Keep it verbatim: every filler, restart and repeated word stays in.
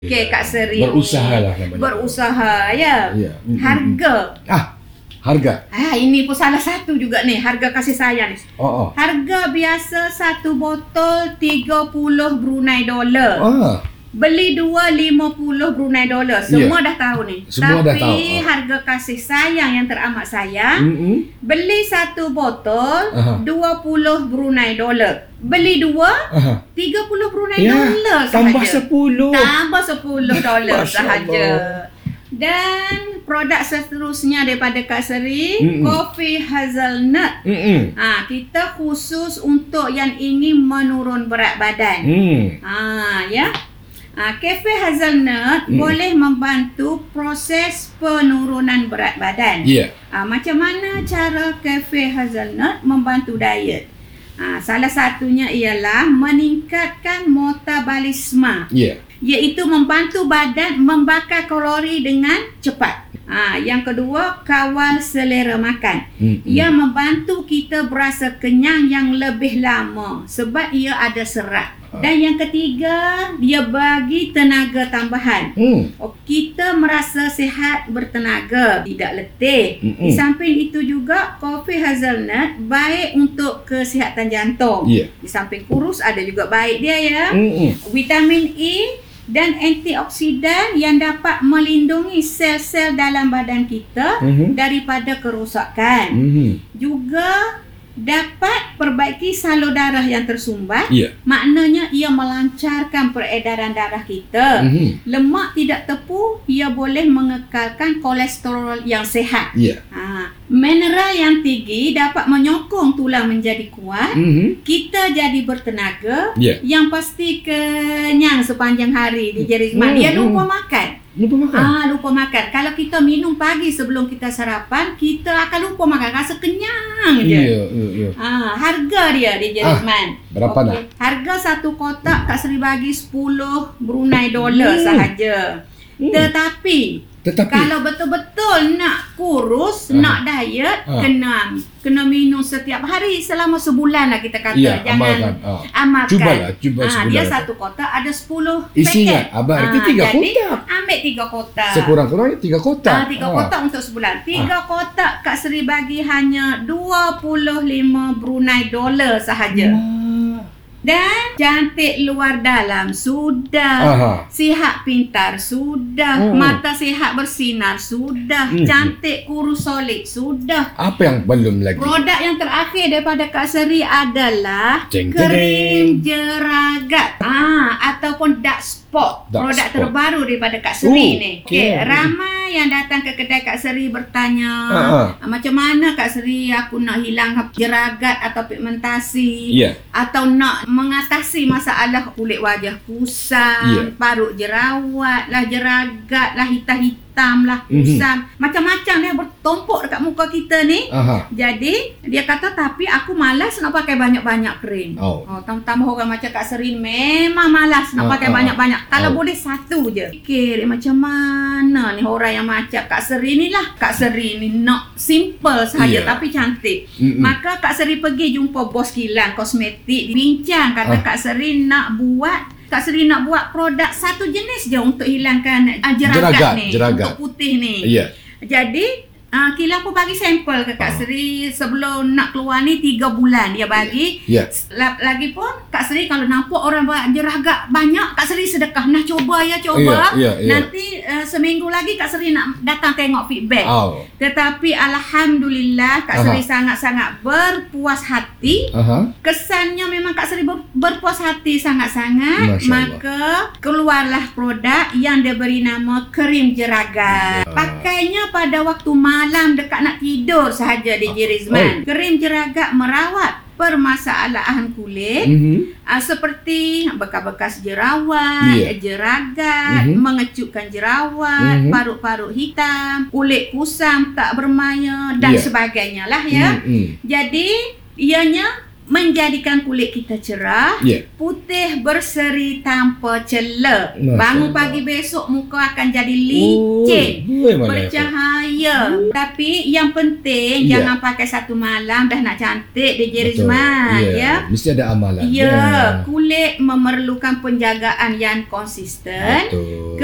Okey, Kak Seri berusahalah namanya. Berusaha, ya. Ya. Harga. Ah, harga. Ah, ini pun salah satu juga nih, harga kasih sayang ni. Oh, oh. Harga biasa satu botol tiga puluh Brunei dolar. Ah. Beli dua lima puluh Brunei dolar. Semua yeah. dah tahu ni. Semua Tapi dah tahu. Oh. harga kasih sayang yang teramat sayang, Mm-hmm. beli satu botol Aha. dua puluh Brunei dolar. Beli dua Aha. tiga puluh Brunei Ya, dolar sahaja. tambah sepuluh. Tambah sepuluh dolar Masya sahaja. Allah. Dan produk seterusnya daripada Kak Seri, Mm-mm. kopi hazelnut. Mm-mm. Ha, kita khusus untuk yang ingin menurun berat badan. Hmm. Ha, ya. Ha, Cafe Hazelnut Mm. boleh membantu proses penurunan berat badan. Ya. Yeah. Ha, macam mana cara Cafe Hazelnut membantu diet? Ha, salah satunya ialah meningkatkan metabolisme, Ya. Yeah. iaitu membantu badan membakar kalori dengan cepat. Ha, yang kedua, kawal selera makan. Mm-mm. Ia membantu kita berasa kenyang yang lebih lama sebab ia ada serat. Dan yang ketiga, dia bagi tenaga tambahan. Hmm. Oh, kita merasa sihat, bertenaga, tidak letih. Mm-mm. Di samping itu juga, kopi hazelnut baik untuk kesihatan jantung. Ya. Di samping kurus, ada juga baik dia ya. Mm-mm. Vitamin E dan antioksidan yang dapat melindungi sel-sel dalam badan kita Mhm. daripada kerosakan. Mhm. Juga dapat perbaiki salur darah yang tersumbat. Ya. Maknanya ia melancarkan peredaran darah kita. Mhm. Lemak tidak tepu, ia boleh mengekalkan kolesterol yang sehat. Ya. Ha, mineral yang tinggi dapat menyokong tulang menjadi kuat. Mhm. Kita jadi bertenaga. Ya. Yang pasti kenyang sepanjang hari di Jerisman. Hmm, Dia lupa hmm. makan. Lupa makan. Ah, lupa makan. Kalau kita minum pagi sebelum kita sarapan, kita akan lupa makan. Rasa kenyang je. Ya, ya, ya. Ah, harga dia di Jerisman. Ah, berapa nak? Harga satu kotak Kak Seri bagi sepuluh Brunei dolar Hmm. sahaja. Hmm. Tetapi Tetapi kalau betul-betul nak kurus, Ah. nak diet, Ah. kena kena minum setiap hari selama sebulan lah kita kata. ya, Jangan amalkan. Ah. amalkan. Cubalah, cuba Ah, sebulan. dia satu kotak ada sepuluh Isinya, paket. abang, itu Ah, tiga jadi, kotak. ambil tiga kotak. Sekurang-kurangnya tiga kotak. Ah, tiga kotak untuk sebulan. Tiga kotak Kak Seri bagi hanya dua puluh lima Brunei dolar sahaja. Ah. Dan cantik luar dalam sudah. Aha. Sihat pintar sudah. Hmm. Mata sihat bersinar sudah. Hmm. Cantik kurus solid sudah. Apa yang belum lagi? Produk yang terakhir daripada Kak Seri adalah Ceng krim tereng. jeragat. Ah, ataupun dark spot. Dark Produk spot. terbaru daripada Kak Seri Oh, ni. okey. Okay, ramai yang datang ke kedai Kak Seri bertanya, Ha-ha. ah, macam mana Kak Seri aku nak hilang jeragat atau pigmentasi, Ya. atau nak mengatasi masalah kulit wajah kusam, Ya. parut jerawat lah, jeragat lah, hitam-hitam lah, Mhm. kusam, macam-macam dia bertumpuk dekat muka kita ni. Aha. Jadi dia kata tapi aku malas nak pakai banyak-banyak krim. Oh. Oh, tambah orang macam Kak Seri memang malas nak Ah, pakai ah, banyak-banyak. Kalau oh. boleh satu je. Fikir eh, macam mana ni orang yang macam Kak Seri ni lah. Kak Seri ni nak simple sahaja Yeah. tapi cantik. Mm-mm. Maka Kak Seri pergi jumpa bos kilang kosmetik, bincang kata Ah. Kak Seri nak buat Kak Seri nak buat produk satu jenis je untuk hilangkan uh, jeragat, Jeragat, ni, jeragat. untuk putih ni. Ya. Jadi uh, kilang pun bagi sampel ke Kak Ah. Seri sebelum nak keluar ni tiga bulan dia bagi. Ya. Lagipun Kak Seri kalau nampak orang buat jeragat banyak, Kak Seri sedekah. Nah coba ya coba. Ya, ya, ya. Nanti uh, seminggu lagi Kak Seri nak datang tengok feedback. Oh. Tetapi alhamdulillah Kak Aha. Seri sangat-sangat berpuas hati. Aha. Kesannya memang Kak Seri ber, berpuas hati sangat-sangat. Masya Allah. Maka keluarlah produk yang diberi nama krim jeragat. Ya. Pakainya pada waktu malam dekat nak tidur sahaja di Jerisman. Oh. Krim jeragat merawat permasalahan kulit, Mhm. uh, seperti bekas-bekas jerawat, Ya. jeragat, Mhm. mengecupkan jerawat, Mhm. parut-parut hitam, kulit kusam tak bermaya dan Ya. sebagainya lah ya. Mm-mm. Jadi ianya menjadikan kulit kita cerah, Ya. putih berseri tanpa celah. Masya Bangun Allah. pagi besok muka akan jadi licin, Oh, mana bercahaya. Tapi yang penting Ya. jangan pakai satu malam dah nak cantik di Betul. Jerizman, Ya. ya. Mesti ada amalan. Ya, kulit memerlukan penjagaan yang konsisten. Betul.